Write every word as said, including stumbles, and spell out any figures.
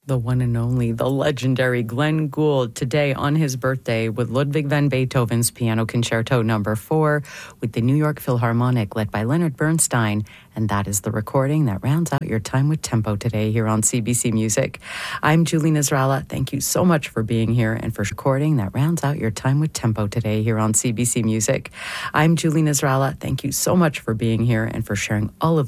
The one and only, the legendary Glenn Gould, today on his birthday with Ludwig van Beethoven's Piano Concerto number four with the New York Philharmonic led by Leonard Bernstein. And that is the recording that rounds out your time with Tempo today here on C B C Music. I'm Julie Nasrallah. Thank you so much for being here and for recording that rounds out your time with Tempo today here on C B C Music. I'm Julie Nasrallah. Thank you so much for being here and for sharing all of